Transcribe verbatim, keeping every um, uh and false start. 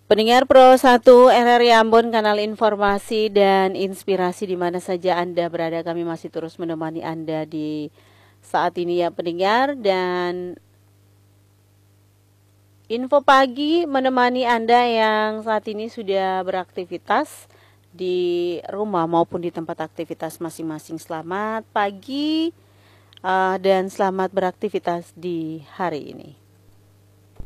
Pendengar Pro satu R R I Ambon, kanal informasi dan inspirasi di mana saja Anda berada, kami masih terus menemani Anda di saat ini ya pendengar, dan info pagi menemani Anda yang saat ini sudah beraktivitas di rumah maupun di tempat aktivitas masing-masing. Selamat pagi uh, dan selamat beraktivitas di hari ini.